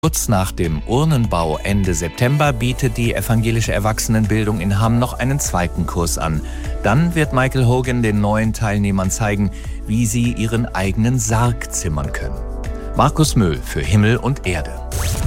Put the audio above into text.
Kurz nach dem Urnenbau Ende September bietet die evangelische Erwachsenenbildung in Hamm noch einen zweiten Kurs an. Dann wird Michael Hogan den neuen Teilnehmern zeigen, wie sie ihren eigenen Sarg zimmern können. Markus Möhl für Himmel und Erde.